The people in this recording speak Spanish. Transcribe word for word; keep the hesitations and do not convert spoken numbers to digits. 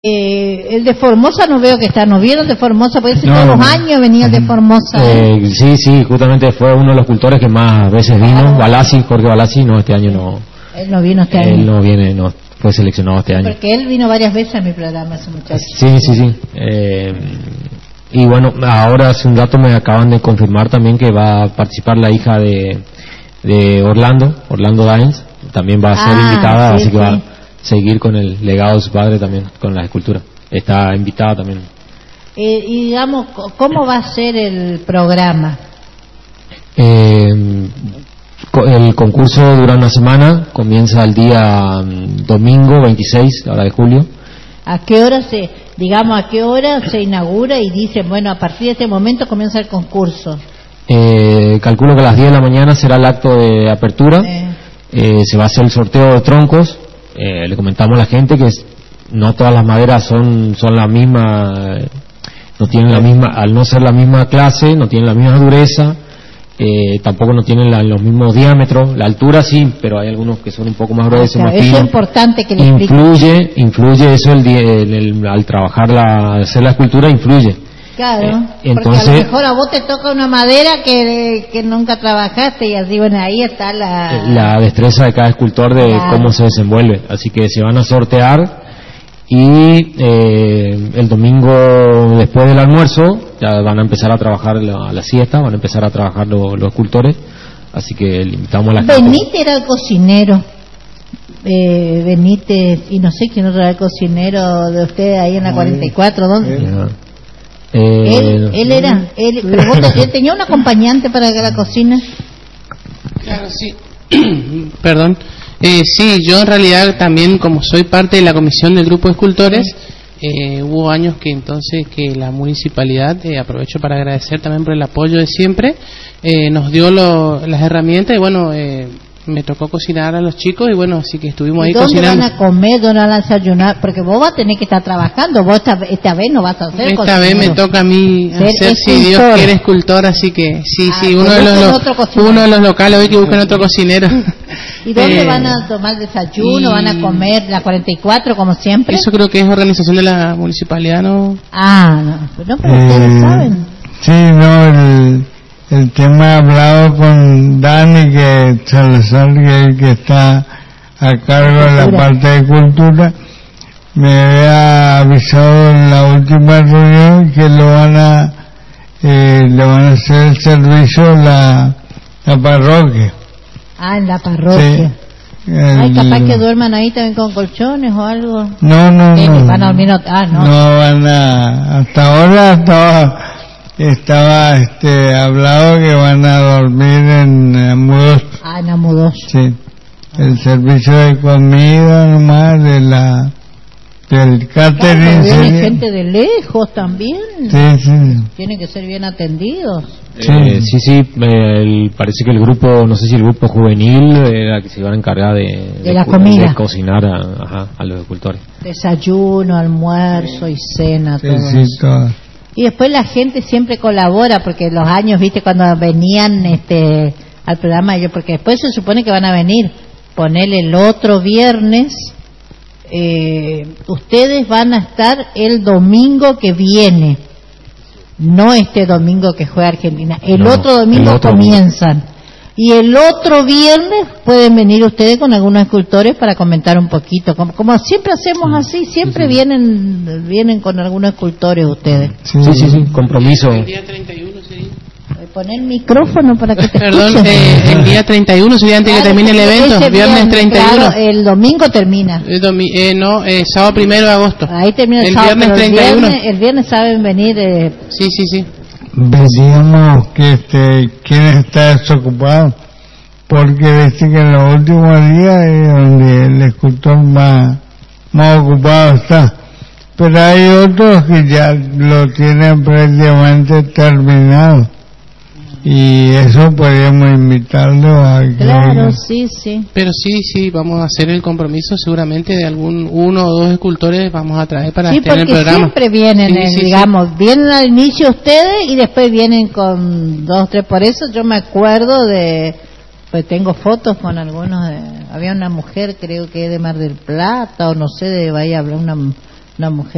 Eh, el de Formosa no veo que está, ¿nos vieron de Formosa? Puede ser No, todos los no. años venía el de Formosa. Eh, sí, sí, justamente fue uno de los cultores que más veces vino, Claro. Balassi, Jorge Balassi, no, este año no. Él no vino este año. Él no viene, no fue seleccionado este año. Porque él vino varias veces a mi programa, ese muchacho. Sí, sí, sí. Eh, y bueno, ahora hace un rato me acaban de confirmar también que va a participar la hija de, de Orlando, Orlando Daines, también va a ser Ah, invitada, sí, así que sí. va a seguir con el legado de su padre también, con la escultura. Está invitada también. Eh, y digamos, ¿cómo va a ser el programa? Eh, co- el concurso dura una semana, comienza el día mm, domingo veintiséis, ahora de julio. ¿A qué hora se, digamos, a qué hora se inaugura y dicen, bueno, a partir de este momento comienza el concurso? Eh, calculo que a las diez de la mañana será el acto de apertura. Eh, Eh, se va a hacer el sorteo de troncos. Eh, le comentamos a la gente que es- no todas las maderas son son la misma, eh, no tienen la misma, al no ser la misma clase, no tienen la misma dureza, eh, tampoco no tienen la- los mismos diámetros. La altura sí, pero hay algunos que son un poco más gruesos, claro, más eso es finos. importante que le explique. Influye, influye eso el, di- el- el- al trabajar la, hacer la escultura influye. Claro, Eh, porque a entonces- lo mejor a vos te toca una madera que, que nunca trabajaste y así, bueno, ahí está la... La destreza de cada escultor de Claro. cómo se desenvuelve. Así que se van a sortear y eh, el domingo después del almuerzo ya van a empezar a trabajar la, a la siesta, van a empezar a trabajar lo- los escultores. Así que le invitamos a la gente. Benítez era el cocinero. Eh, Benítez, y no sé quién otro era el cocinero de ustedes ahí en la cuarenta y cuatro, ¿dónde? Ya. Eh, Él, él era, él, pero vos te- él tenía un acompañante para la cocina. Claro, sí. Perdón. Eh, sí, yo en realidad también, como soy parte de la comisión del grupo de escultores, eh, hubo años que entonces que la municipalidad, eh, aprovecho para agradecer también por el apoyo de siempre, eh, nos dio lo- las herramientas y bueno, eh, me tocó cocinar a los chicos y bueno, así que estuvimos ahí ¿Y dónde cocinando. van a comer? ¿Dónde van a desayunar? Porque vos vas a tener que estar trabajando. Vos esta, esta vez no vas a hacer Esta vez me toca a mí Ser hacer, si Dios escultor. quiere, escultor, así que sí, Ah, sí, uno que de, los, busquen lo- otro cocinero. uno de los locales hoy que buscan otro cocinero. ¿Y dónde Eh, van a tomar desayuno? y- ¿Van a comer la cuarenta y cuatro como siempre? Eso creo que es organización de la municipalidad, ¿no? Ah, no, pues no, pero ustedes Eh, saben. Sí, no, el, el tema hablado con Dani, que Salazar, que es el que está a cargo de la Cultura. parte de cultura, me había avisado en la última reunión que lo van a, eh, le van a hacer el servicio a la, la parroquia. Ah, en la parroquia. Sí. Ay, El- capaz que duerman ahí también con colchones o algo. No, no, Eh, no. van a dormir, no- ah, no. No van a, hasta ahora estaba, estaba este, hablado que van a dormir en eh, mudos, Ah, en Amudos. sí. El servicio de comida nomás, de la, del Claro, catering. viene sería- gente de lejos también. Sí, sí, Tienen que ser bien atendidos. Eh, sí, sí, eh, el- parece que el grupo, no sé si el grupo juvenil era que se iban a encargar de, De la cu- comida. de cocinar a, ajá, a los escultores. Desayuno, almuerzo y cena, sí, todo sí, eso. todo. Y después la gente siempre colabora, porque los años, viste, cuando venían este al programa, yo porque después se supone que van a venir, ponerle el otro viernes, eh, ustedes van a estar el domingo que viene, no este domingo que juega Argentina, el No, otro domingo el otro comienzan. Y el otro viernes pueden venir ustedes con algunos escultores para comentar un poquito. Como, como siempre hacemos así, siempre vienen vienen con algunos escultores ustedes. Sí, Sí, sí, sí, compromiso. El día treinta y uno sería. Poner el micrófono para que te Perdón, escuchen. eh, el día treinta y uno sería antes que Claro, termine el porque evento, ese viernes treinta y uno. claro, el domingo termina. Eh, domi- eh, no, eh, sábado primero de agosto. Ahí termina el, El sábado, viernes pero treinta y uno. El viernes, el viernes saben venir. Eh, Sí, sí, sí. Veíamos que este, quién está desocupado, porque dice que en los últimos días es donde el escultor más, más ocupado está. Pero hay otros que ya lo tienen prácticamente terminado. Y eso podríamos invitarlo a que claro, vengan. sí, sí. Pero sí, sí, vamos a hacer el compromiso seguramente de algún uno o dos escultores vamos a traer para Sí, estar en el porque programa. siempre vienen, Sí, eh, sí, sí. digamos, vienen al inicio ustedes y después vienen con dos, tres. Por eso yo me acuerdo de, pues tengo fotos con algunos. De, había una mujer, creo que de Mar del Plata, o no sé, de Bahía, una, una mujer.